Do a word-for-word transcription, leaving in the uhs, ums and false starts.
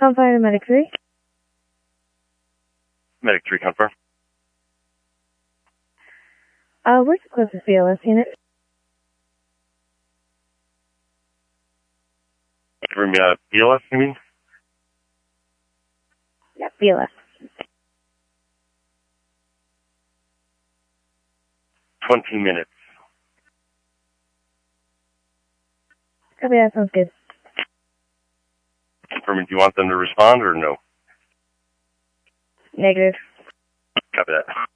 Confine to Medic three. Medic three, confirm. Uh, where's the closest B L S unit? Give me a B L S, you mean? Yeah, B L S. Twenty minutes. Copy that, sounds good. Confirming, do you want them to respond or no? Negative. Copy that.